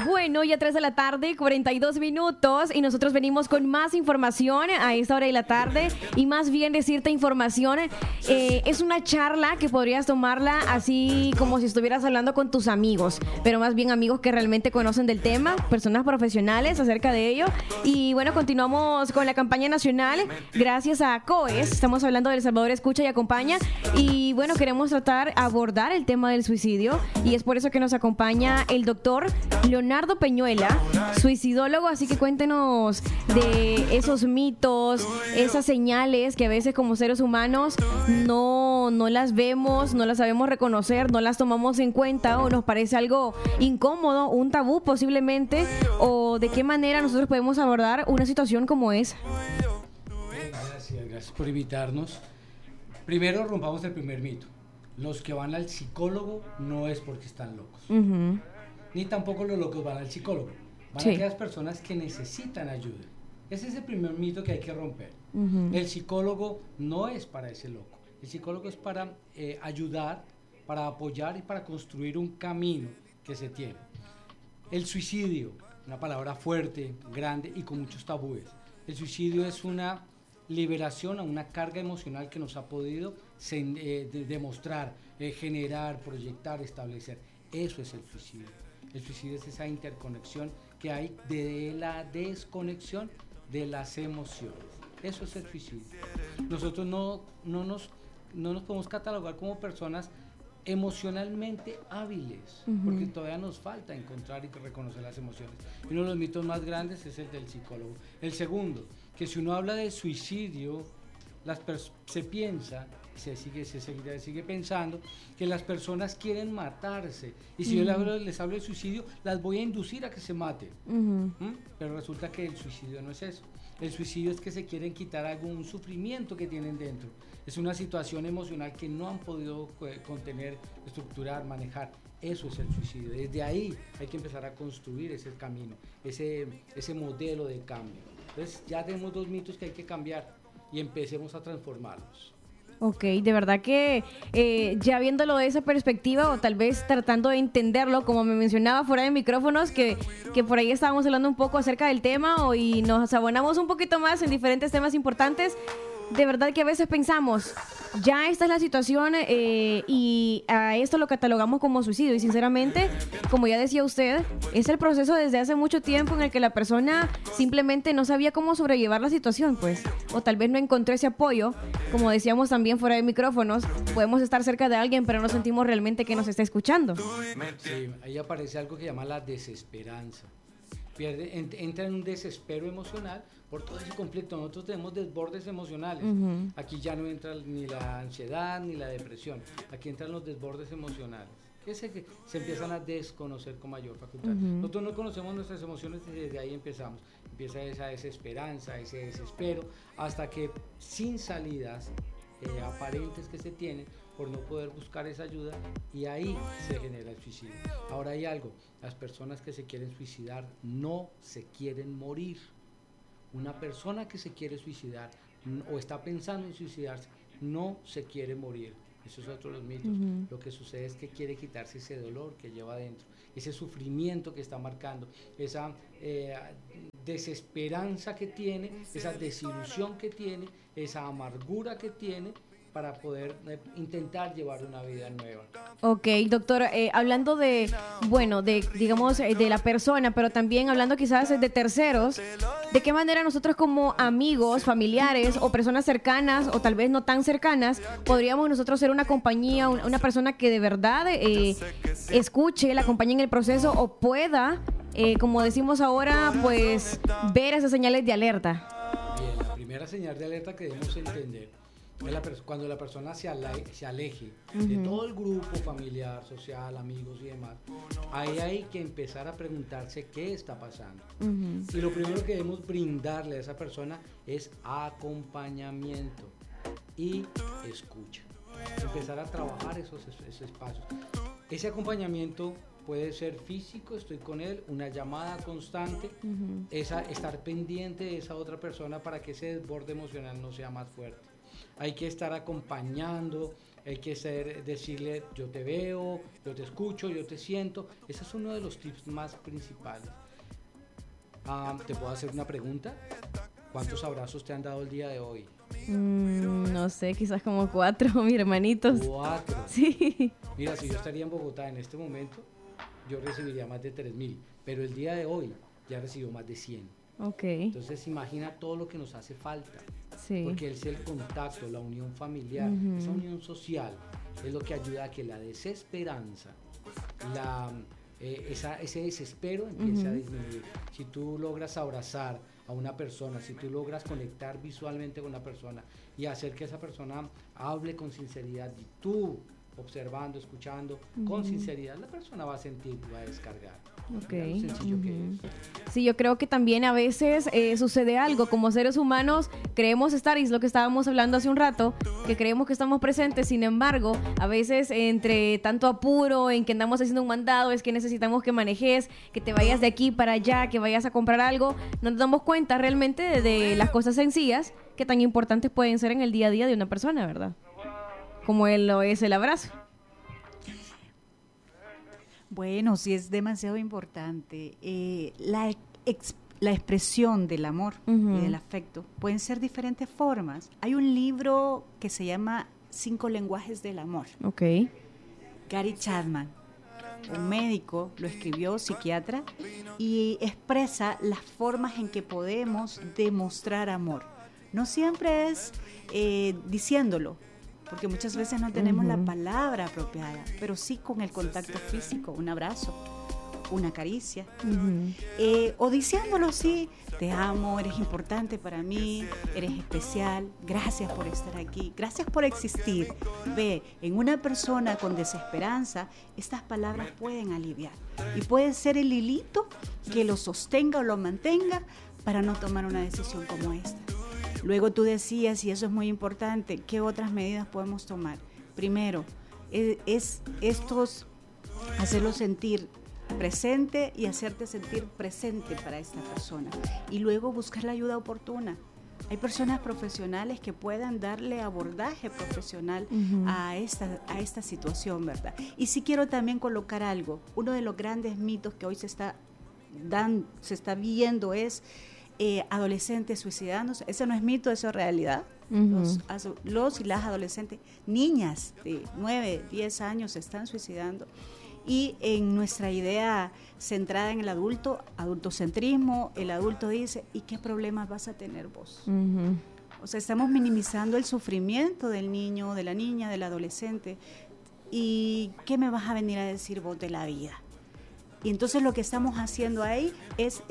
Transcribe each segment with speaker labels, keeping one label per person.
Speaker 1: Bueno, ya 3 de la tarde, 42 minutos, y nosotros venimos con más información a esta hora de la tarde, y más bien decirte información, es una charla que podrías tomarla así como si estuvieras hablando con tus amigos, pero más bien amigos que realmente conocen del tema, personas profesionales acerca de ello. Y bueno, continuamos con la campaña nacional gracias a COES. Estamos hablando de El Salvador Escucha y Acompaña, y bueno, queremos abordar el tema del suicidio, y es por eso que nos acompaña el doctor Leonardo Peñuela, suicidólogo. Así que cuéntenos de esos mitos, esas señales que a veces como seres humanos no las vemos, no las sabemos reconocer, no las tomamos en cuenta, o nos parece algo incómodo, un tabú posiblemente, o de qué manera nosotros podemos abordar una situación como esa.
Speaker 2: Gracias por invitarnos. Primero rompamos el primer mito. Los que van al psicólogo no es porque están locos.
Speaker 1: Uh-huh.
Speaker 2: Ni tampoco los locos van al psicólogo. Van a aquellas personas que necesitan ayuda. Ese es el primer mito que hay que romper. Uh-huh. El psicólogo no es para ese loco. El psicólogo es para ayudar, para apoyar y para construir un camino que se tiene. El suicidio, una palabra fuerte, grande y con muchos tabúes. El suicidio es una liberación a una carga emocional que nos ha podido demostrar, generar, proyectar, establecer. Eso es el suicidio. El suicidio es esa interconexión que hay de la desconexión de las emociones. Eso es el suicidio. Nosotros no nos podemos catalogar como personas emocionalmente hábiles, uh-huh, porque todavía nos falta encontrar y reconocer las emociones. Y uno de los mitos más grandes es el del psicólogo. El segundo, que si uno habla de suicidio, se piensa, se sigue pensando que las personas quieren matarse, y si uh-huh, yo les hablo de suicidio, las voy a inducir a que se maten. Uh-huh. Pero resulta que el suicidio no es eso. El suicidio es que se quieren quitar algún sufrimiento que tienen dentro. Es una situación emocional que no han podido contener, estructurar, manejar. Eso es el suicidio. Desde ahí hay que empezar a construir ese camino, ese modelo de cambio. Entonces ya tenemos dos mitos que hay que cambiar y empecemos a transformarlos.
Speaker 1: Ok, de verdad que ya viéndolo de esa perspectiva, o tal vez tratando de entenderlo, como me mencionaba fuera de micrófonos, que por ahí estábamos hablando un poco acerca del tema, y nos abonamos un poquito más en diferentes temas importantes. De verdad que a veces pensamos, ya esta es la situación, y a esto lo catalogamos como suicidio, y sinceramente, como ya decía usted, es el proceso desde hace mucho tiempo en el que la persona simplemente no sabía cómo sobrellevar la situación, pues, o tal vez no encontró ese apoyo. Como decíamos también fuera de micrófonos, podemos estar cerca de alguien, pero no sentimos realmente que nos está escuchando.
Speaker 2: Sí, ahí aparece algo que llama la desesperanza. Entra en un desespero emocional por todo ese conflicto. Nosotros tenemos desbordes emocionales. Uh-huh. Aquí ya no entra ni la ansiedad ni la depresión. Aquí entran los desbordes emocionales, que se empiezan a desconocer con mayor facultad. Uh-huh. Nosotros no conocemos nuestras emociones, y desde ahí empieza esa desesperanza, ese desespero, hasta que sin salidas aparentes que se tienen por no poder buscar esa ayuda, y ahí se genera el suicidio. Ahora hay algo, las personas que se quieren suicidar no se quieren morir. Una persona que se quiere suicidar o está pensando en suicidarse no se quiere morir. Eso es otro de los mitos. Uh-huh. Lo que sucede es que quiere quitarse ese dolor que lleva adentro, ese sufrimiento que está marcando, esa desesperanza que tiene, esa desilusión que tiene, esa amargura que tiene, para poder intentar llevar una vida nueva.
Speaker 1: Ok, doctor, hablando digamos, de la persona, pero también hablando quizás de terceros, ¿de qué manera nosotros como amigos, familiares o personas cercanas, o tal vez no tan cercanas, podríamos nosotros ser una compañía, una persona que de verdad escuche, la acompañe en el proceso, o pueda, como decimos ahora, pues ver esas señales de alerta?
Speaker 2: Bien, la primera señal de alerta que debemos entender es cuando la persona se aleje uh-huh, de todo el grupo familiar, social, amigos y demás. Ahí hay que empezar a preguntarse qué está pasando. Uh-huh. Y lo primero que debemos brindarle a esa persona es acompañamiento y escucha. Empezar a trabajar esos espacios. Ese acompañamiento puede ser físico, estoy con él, una llamada constante, uh-huh, estar pendiente de esa otra persona para que ese desborde emocional no sea más fuerte. Hay que estar acompañando, hay que decirle yo te veo, yo te escucho, yo te siento. Ese es uno de los tips más principales. ¿Te puedo hacer una pregunta? ¿Cuántos abrazos te han dado el día de hoy?
Speaker 1: No sé, quizás como 4, mis hermanitos.
Speaker 2: 4.
Speaker 1: Sí.
Speaker 2: Mira, si yo estaría en Bogotá en este momento, yo recibiría más de 3.000, pero el día de hoy ya recibió más de 100.
Speaker 1: Ok.
Speaker 2: Entonces imagina todo lo que nos hace falta. Sí. Porque es el contacto, la unión familiar, esa unión social es lo que ayuda a que la desesperanza, ese desespero empiece a disminuir. Si tú logras abrazar a una persona, si tú logras conectar visualmente con una persona y hacer que esa persona hable con sinceridad y tú observando, escuchando con sinceridad, la persona va a sentir, va a descargar.
Speaker 1: Okay.
Speaker 2: Mira lo sencillo que es.
Speaker 1: Sí, yo creo que también a veces sucede algo, como seres humanos creemos estar, y es lo que estábamos hablando hace un rato, que creemos que estamos presentes, sin embargo, a veces entre tanto apuro en que andamos haciendo un mandado, es que necesitamos que manejes, que te vayas de aquí para allá, que vayas a comprar algo, no nos damos cuenta realmente de las cosas sencillas que tan importantes pueden ser en el día a día de una persona, ¿verdad? Como lo es el abrazo.
Speaker 3: Bueno, sí es demasiado importante. La expresión del amor y del afecto pueden ser diferentes formas. Hay un libro que se llama 5 lenguajes del amor.
Speaker 1: Ok.
Speaker 3: Gary Chapman, un médico, lo escribió, psiquiatra, y expresa las formas en que podemos demostrar amor. No siempre es diciéndolo, porque muchas veces no tenemos la palabra apropiada, pero sí con el contacto físico, un abrazo, una caricia, o diciéndolo sí, te amo, eres importante para mí, eres especial, gracias por estar aquí, gracias por existir. Ve, en una persona con desesperanza, estas palabras pueden aliviar y puede ser el hilito que lo sostenga o lo mantenga para no tomar una decisión como esta. Luego tú decías, y eso es muy importante, ¿qué otras medidas podemos tomar? Primero, hacerlo sentir presente y hacerte sentir presente para esta persona. Y luego buscar la ayuda oportuna. Hay personas profesionales que puedan darle abordaje profesional a esta situación, ¿verdad? Y sí quiero también colocar algo. Uno de los grandes mitos que hoy se está viendo es adolescentes suicidándose. Eso no es mito, eso es realidad. Los y las adolescentes, niñas de 9, 10 años se están suicidando. Y en nuestra idea centrada en el adultocentrismo, el adulto dice, ¿y qué problemas vas a tener vos? O sea, estamos minimizando el sufrimiento del niño, de la niña, del adolescente. ¿Y qué me vas a venir a decir vos de la vida? Y entonces lo que estamos haciendo ahí es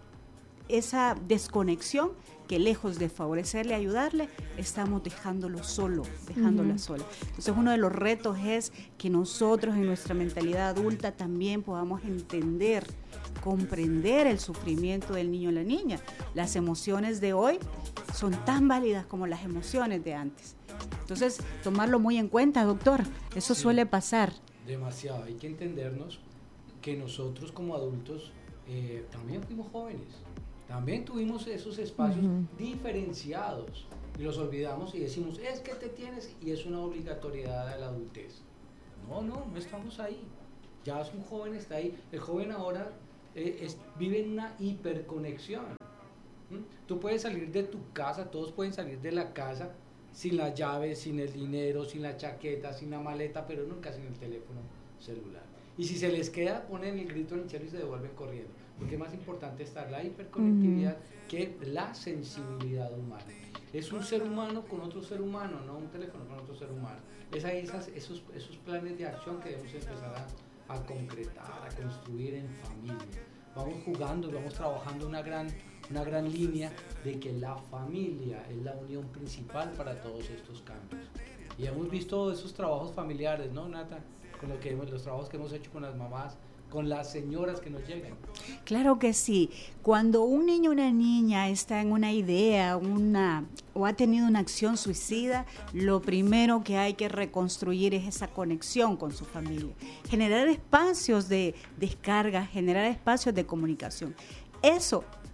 Speaker 3: esa desconexión que lejos de favorecerle, ayudarle, estamos dejándolo solo, dejándola sola. Entonces uno de los retos es que nosotros en nuestra mentalidad adulta también podamos entender, comprender el sufrimiento del niño o la niña. Las emociones de hoy son tan válidas como las emociones de antes. Entonces, tomarlo muy en cuenta, doctor, eso suele pasar.
Speaker 2: Demasiado, hay que entendernos que nosotros como adultos también fuimos jóvenes. También tuvimos esos espacios diferenciados y los olvidamos y decimos, es que te tienes, y es una obligatoriedad de la adultez. No estamos ahí. Ya un joven está ahí. El joven ahora vive en una hiperconexión. Tú puedes salir de tu casa, todos pueden salir de la casa sin las llaves, sin el dinero, sin la chaqueta, sin la maleta, pero nunca sin el teléfono celular. Y si se les queda, ponen el grito en el cielo y se devuelven corriendo. Porque es más importante estar la hiperconectividad que la sensibilidad humana. Es un ser humano con otro ser humano, no un teléfono con otro ser humano. Es ahí esos planes de acción que debemos empezar a concretar, a construir en familia. Vamos jugando, vamos trabajando una gran línea de que la familia es la unión principal para todos estos cambios. Y hemos visto esos trabajos familiares, ¿no, Nata? Con los trabajos que hemos hecho con las mamás, con las señoras que nos llegan.
Speaker 3: Claro que sí. Cuando un niño o una niña está en una idea o ha tenido una acción suicida, lo primero que hay que reconstruir es esa conexión con su familia. Generar espacios de descarga, generar espacios de comunicación. Eso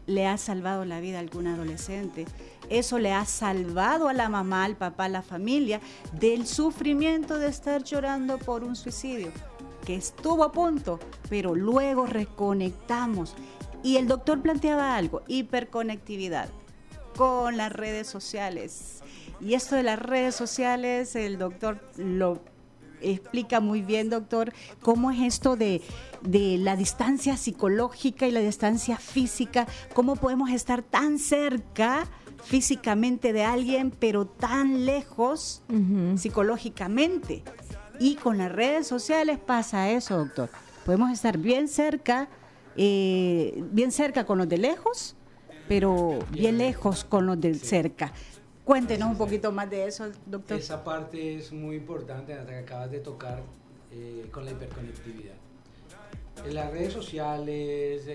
Speaker 3: le ha salvado la vida a algún adolescente. Eso le ha salvado a la mamá, al papá, a la familia del sufrimiento de estar llorando por un suicidio, que estuvo a punto, pero luego reconectamos. Y el doctor planteaba algo, hiperconectividad con las redes sociales. Y esto de las redes sociales, el doctor lo explica muy bien, doctor, cómo es esto de la distancia psicológica y la distancia física, cómo podemos estar tan cerca físicamente de alguien, pero tan lejos psicológicamente. Y con las redes sociales pasa eso, doctor. Podemos estar bien cerca con los de lejos, pero bien lejos con los de cerca. Cuéntenos un poquito más de eso, doctor.
Speaker 2: Esa parte es muy importante, la que acabas de tocar, con la hiperconectividad. Las redes sociales,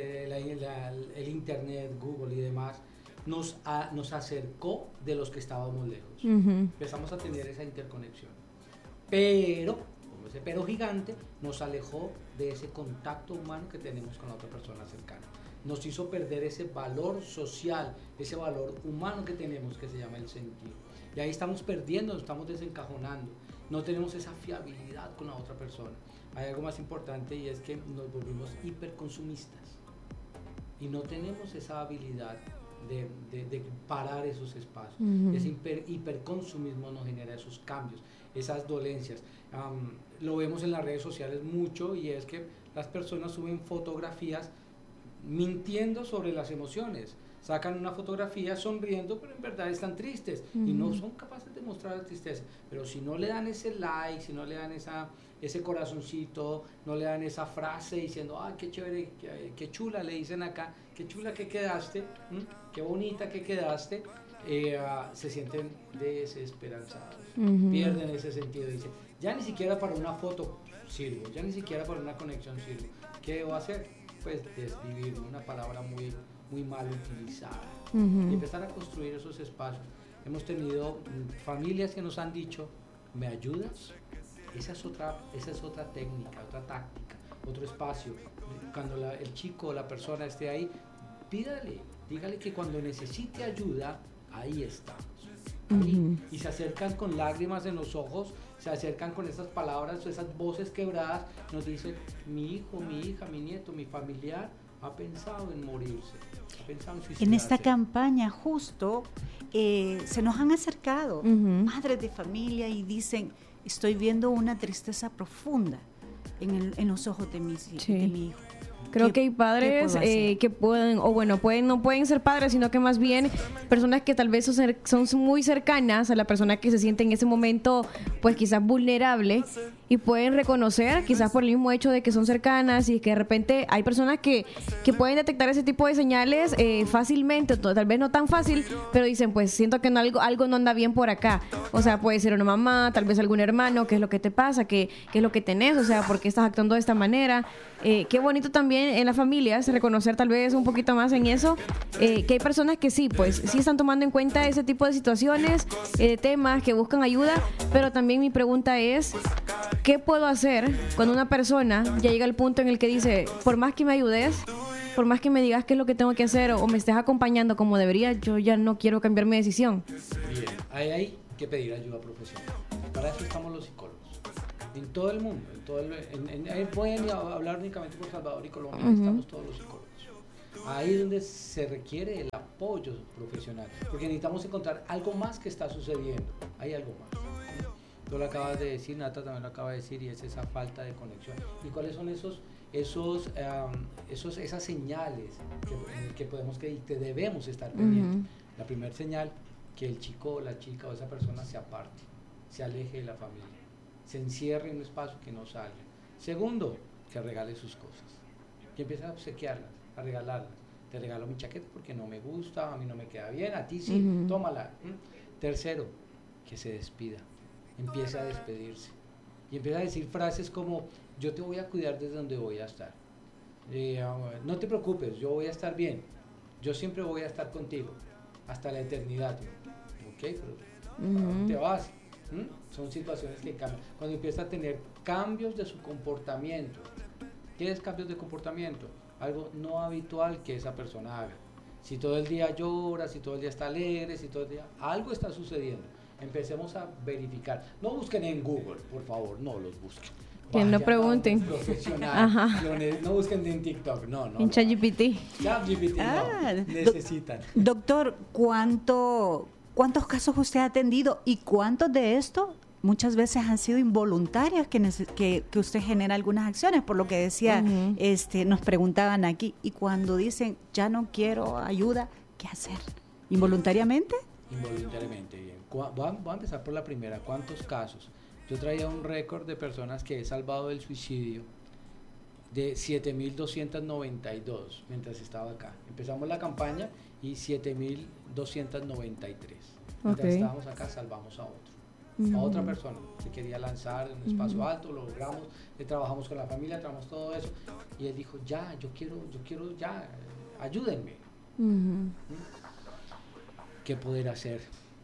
Speaker 2: el internet, Google y demás, nos acercó de los que estábamos lejos. Empezamos a tener esa interconexión. Pero, como ese pero gigante, nos alejó de ese contacto humano que tenemos con la otra persona cercana. Nos hizo perder ese valor social, ese valor humano que tenemos, que se llama el sentido. Y ahí estamos perdiendo, nos estamos desencajonando. No tenemos esa fiabilidad con la otra persona. Hay algo más importante y es que nos volvimos hiperconsumistas. Y no tenemos esa habilidad de parar esos espacios. Ese hiperconsumismo nos genera esos cambios, esas dolencias. Lo vemos en las redes sociales mucho, y es que las personas suben fotografías mintiendo sobre las emociones. Sacan una fotografía sonriendo, pero en verdad están tristes y no son capaces de mostrar la tristeza. Pero si no le dan ese like, si no le dan ese corazoncito, no le dan esa frase diciendo, ah, qué chévere, qué chula, le dicen acá, qué chula que quedaste, qué bonita que quedaste, se sienten desesperanzados, pierden ese sentido. Dicen, ya ni siquiera para una foto sirvo, ya ni siquiera para una conexión sirvo. ¿Qué debo hacer? Pues desvivir, una palabra muy mal utilizada, y empezar a construir esos espacios. Hemos tenido familias que nos han dicho, ¿me ayudas? Esa es otra técnica, otra táctica, otro espacio. Cuando el chico o la persona esté ahí, dígale que cuando necesite ayuda, ahí estamos. Y se acercan con lágrimas en los ojos, se acercan con esas palabras, esas voces quebradas, nos dicen, mi hijo, mi hija, mi nieto, mi familiar ha pensado en morirse, ha pensado en suicidarse.
Speaker 3: En esta campaña justo se nos han acercado madres de familia y dicen, estoy viendo una tristeza profunda en los ojos de mi hijo.
Speaker 1: Creo que hay padres que pueden, no pueden ser padres, sino que más bien personas que tal vez son muy cercanas a la persona que se siente en ese momento, pues quizás vulnerable, y pueden reconocer, quizás por el mismo hecho de que son cercanas, y que de repente hay personas que pueden detectar ese tipo de señales fácilmente, tal vez no tan fácil, pero dicen, pues siento que algo no anda bien por acá. O sea, puede ser una mamá, tal vez algún hermano, ¿qué es lo que te pasa? ¿Qué es lo que tenés? O sea, ¿por qué estás actuando de esta manera? Qué bonito también en las familias reconocer tal vez un poquito más en eso, que hay personas que sí están tomando en cuenta ese tipo de situaciones, temas, que buscan ayuda, pero también mi pregunta es, ¿qué puedo hacer cuando una persona ya llega al punto en el que dice, por más que me ayudes, por más que me digas qué es lo que tengo que hacer o me estés acompañando como debería, yo ya no quiero cambiar mi decisión?
Speaker 2: Bien, hay que pedir ayuda profesional. Para eso estamos los psicólogos. En todo el mundo, pueden hablar únicamente por Salvador y Colombia, estamos todos los psicólogos. Ahí es donde se requiere el apoyo profesional, porque necesitamos encontrar algo más que está sucediendo. Hay algo más. Tú lo acabas de decir, Nata también lo acaba de decir, y es esa falta de conexión. ¿Y cuáles son esas señales que debemos estar pendientes? La primera señal, que el chico o la chica o esa persona se aparte, se aleje de la familia, se encierre en un espacio, que no salga. Segundo, que regale sus cosas, que empiece a obsequiarlas, a regalarlas. Te regalo mi chaqueta porque no me gusta, a mí no me queda bien, a ti sí, tómala. Tercero, que se despida, empiece a despedirse y empieza a decir frases como, yo te voy a cuidar desde donde voy a estar, no te preocupes, yo voy a estar bien, yo siempre voy a estar contigo hasta la eternidad. Ok, pero te vas. Son situaciones que cambian. Cuando empieza a tener cambios de su comportamiento. ¿Qué es cambios de comportamiento? Algo no habitual que esa persona haga. Si todo el día llora, si todo el día está alegre, si todo el día... Algo está sucediendo. Empecemos a verificar. No busquen en Google, por favor, no los busquen.
Speaker 1: Que no pregunten.
Speaker 2: No busquen en TikTok, no.
Speaker 1: En ChatGPT.
Speaker 2: ChatGPT, no. Necesitan.
Speaker 3: Doctor, ¿cuántos casos usted ha atendido y cuántos de esto muchas veces han sido involuntarias que usted genera algunas acciones? Por lo que decía, nos preguntaban aquí, y cuando dicen, ya no quiero ayuda, ¿qué hacer? ¿Involuntariamente?
Speaker 2: Involuntariamente, bien. Voy a empezar por la primera. ¿Cuántos casos? Yo traía un récord de personas que he salvado del suicidio de 7.292 mientras estaba acá. Empezamos la campaña y 7.293. Mientras estábamos acá salvamos a otro, a otra persona que quería lanzar en un espacio alto, lo logramos, trabajamos con la familia, trabajamos todo eso y él dijo, ya, yo quiero ya, ayúdenme. ¿Qué poder hacer?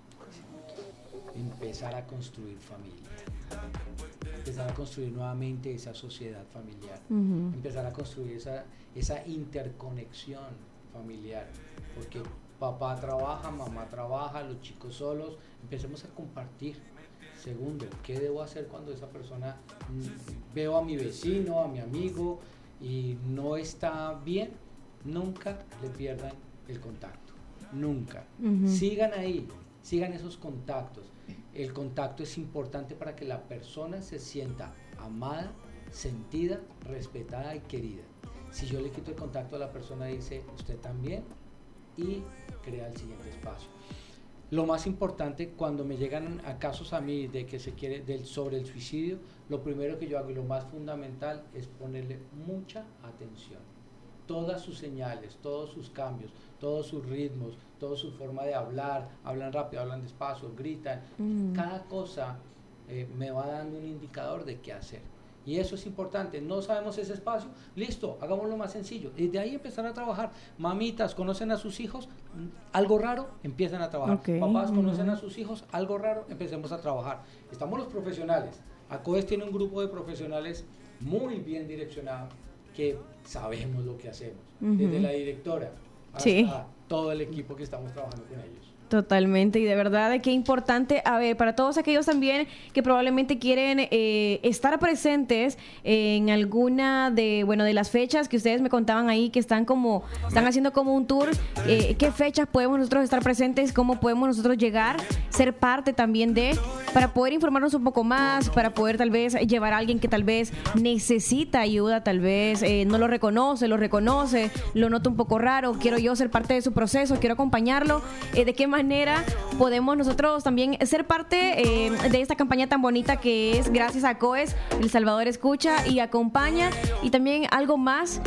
Speaker 2: Empezar a construir familia, empezar a construir nuevamente esa sociedad familiar, empezar a construir esa interconexión familiar, porque papá trabaja, mamá trabaja, los chicos solos, empecemos a compartir. Segundo, ¿qué debo hacer cuando esa persona veo a mi vecino, a mi amigo y no está bien? Nunca le pierdan el contacto, nunca. Sigan ahí, sigan esos contactos. El contacto es importante para que la persona se sienta amada, sentida, respetada y querida. Si yo le quito el contacto a la persona, dice, usted también, y crea el siguiente espacio. Lo más importante cuando me llegan a casos a mí de que se quiere sobre el suicidio, lo primero que yo hago y lo más fundamental es ponerle mucha atención. Todas sus señales, todos sus cambios, todos sus ritmos, toda su forma de hablar, hablan rápido, hablan despacio, gritan, cada cosa me va dando un indicador de qué hacer. Y eso es importante. No sabemos ese espacio, listo, hagámoslo más sencillo. Y de ahí empezar a trabajar. Mamitas, ¿conocen a sus hijos? Algo raro, empiezan a trabajar. Papás, ¿conocen a sus hijos? Algo raro, empecemos a trabajar. Estamos los profesionales. ACOES tiene un grupo de profesionales muy bien direccionado que sabemos lo que hacemos. Desde la directora hasta todo el equipo que estamos trabajando con ellos.
Speaker 1: Totalmente, y de verdad qué importante, a ver, para todos aquellos también que probablemente quieren estar presentes en alguna de las fechas que ustedes me contaban ahí, que están haciendo como un tour, qué fechas podemos nosotros estar presentes, cómo podemos nosotros llegar, ser parte también para poder informarnos un poco más, para poder tal vez llevar a alguien que tal vez necesita ayuda, tal vez no lo reconoce, lo nota un poco raro, quiero yo ser parte de su proceso, quiero acompañarlo, de qué manera podemos nosotros también ser parte de esta campaña tan bonita que es gracias a ACOES, El Salvador escucha y acompaña, y también algo más,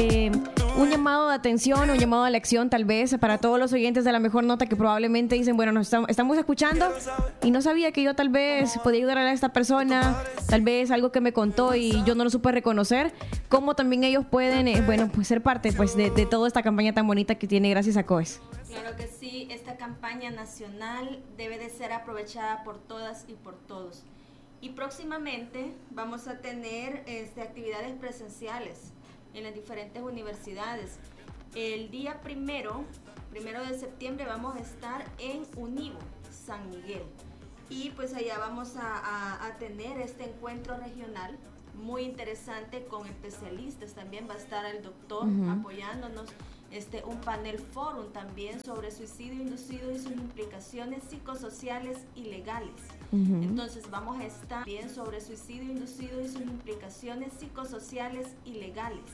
Speaker 1: un llamado de atención, un llamado a la acción tal vez para todos los oyentes de La Mejor Nota que probablemente dicen, bueno, nos estamos escuchando y no sabía que yo tal vez podía ayudar a esta persona, tal vez algo que me contó y yo no lo supe reconocer, cómo también ellos pueden pues ser parte de toda esta campaña tan bonita que tiene gracias a ACOES.
Speaker 4: Claro que sí, esta campaña nacional debe de ser aprovechada por todas y por todos. Y próximamente vamos a tener actividades presenciales en las diferentes universidades. El día primero de septiembre vamos a estar en Univo, San Miguel. Y pues allá vamos a tener este encuentro regional muy interesante con especialistas. También va a estar el doctor apoyándonos. Un panel forum también sobre suicidio inducido y sus implicaciones psicosociales y legales. Entonces vamos a estar bien sobre suicidio inducido y sus implicaciones psicosociales y legales.